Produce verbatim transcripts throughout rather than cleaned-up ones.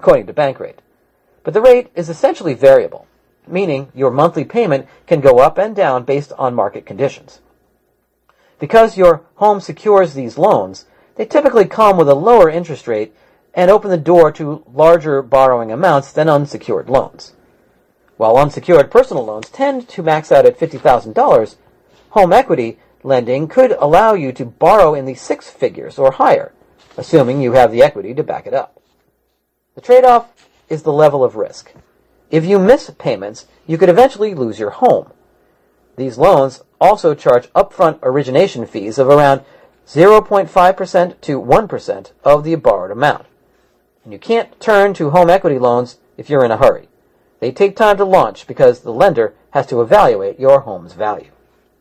according to Bankrate. But the rate is essentially variable, meaning your monthly payment can go up and down based on market conditions. Because your home secures these loans, they typically come with a lower interest rate and open the door to larger borrowing amounts than unsecured loans. While unsecured personal loans tend to max out at fifty thousand dollars, home equity lending could allow you to borrow in the six figures or higher, assuming you have the equity to back it up. The trade-off is the level of risk. If you miss payments, you could eventually lose your home. These loans also charge upfront origination fees of around zero point five percent to one percent of the borrowed amount. And you can't turn to home equity loans if you're in a hurry. They take time to launch because the lender has to evaluate your home's value.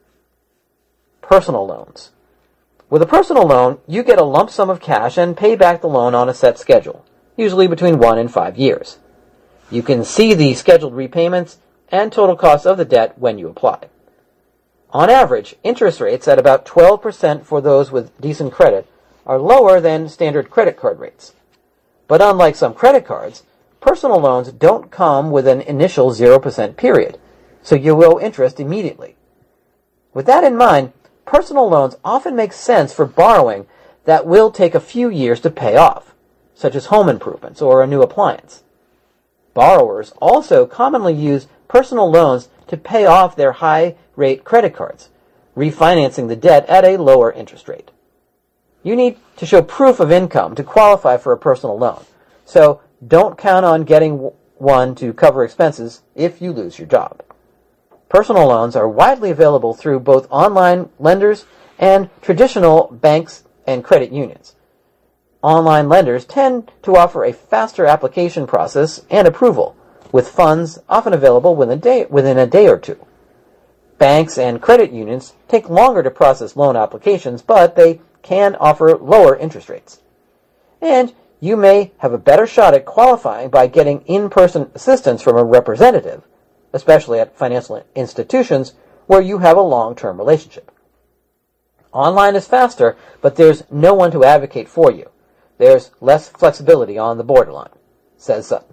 Personal loans. With a personal loan, you get a lump sum of cash and pay back the loan on a set schedule, usually between one and five years. You can see the scheduled repayments and total costs of the debt when you apply. On average, interest rates at about twelve percent for those with decent credit are lower than standard credit card rates. But unlike some credit cards, personal loans don't come with an initial zero percent period, so you owe interest immediately. With that in mind, personal loans often make sense for borrowing that will take a few years to pay off, such as home improvements or a new appliance. Borrowers also commonly use personal loans to pay off their high-rate credit cards, refinancing the debt at a lower interest rate. You need to show proof of income to qualify for a personal loan, so don't count on getting one to cover expenses if you lose your job. Personal loans are widely available through both online lenders and traditional banks and credit unions. Online lenders tend to offer a faster application process and approval, with funds often available within a day, within a day or two. Banks and credit unions take longer to process loan applications, but they can offer lower interest rates. And you may have a better shot at qualifying by getting in-person assistance from a representative, especially at financial institutions where you have a long-term relationship. Online is faster, but there's no one to advocate for you. There's less flexibility on the borderline, says Sutton.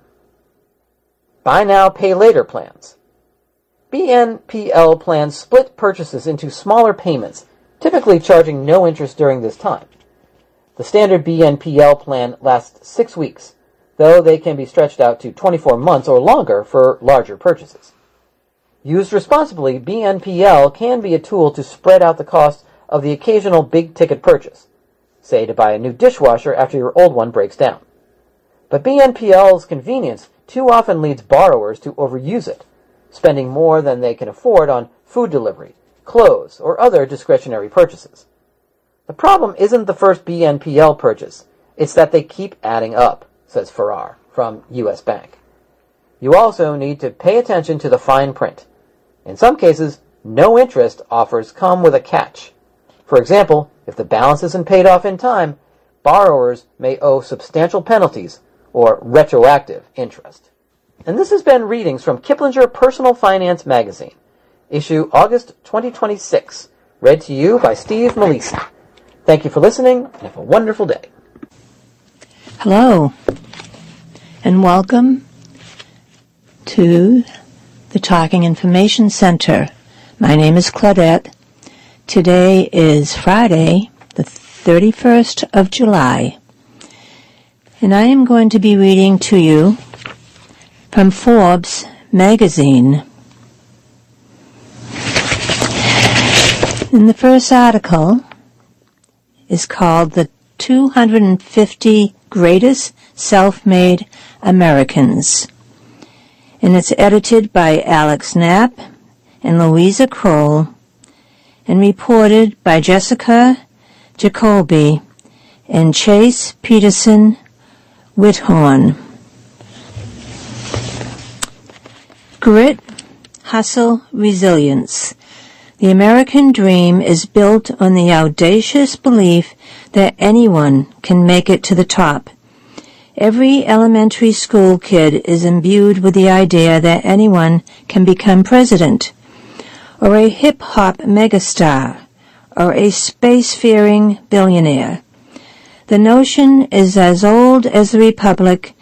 Buy now, pay later plans. B N P L plans split purchases into smaller payments, typically charging no interest during this time. The standard B N P L plan lasts six weeks, though they can be stretched out to twenty-four months or longer for larger purchases. Used responsibly, B N P L can be a tool to spread out the cost of the occasional big-ticket purchase, say to buy a new dishwasher after your old one breaks down. But B N P L's convenience too often leads borrowers to overuse it, spending more than they can afford on food delivery, clothes, or other discretionary purchases. The problem isn't the first B N P L purchase, it's that they keep adding up, says Farrar from U S Bank. You also need to pay attention to the fine print. In some cases, no interest offers come with a catch. For example, if the balance isn't paid off in time, borrowers may owe substantial penalties or retroactive interest. And this has been readings from Kiplinger Personal Finance Magazine, issue August twenty twenty-six, read to you by Steve Malisi. Thank you for listening, and have a wonderful day. Hello, and welcome to the Talking Information Center. My name is Claudette. Today is Friday, the thirty-first of July, and I am going to be reading to you from Forbes magazine. And the first article is called The two hundred fifty Greatest Self-Made Americans, and it's edited by Alex Knapp and Louisa Kroll, and reported by Jessica Jacoby and Chase Peterson Whithorn. Grit, hustle, resilience. The American dream is built on the audacious belief that anyone can make it to the top. Every elementary school kid is imbued with the idea that anyone can become president, or a hip-hop megastar, or a space-faring billionaire. The notion is as old as the Republic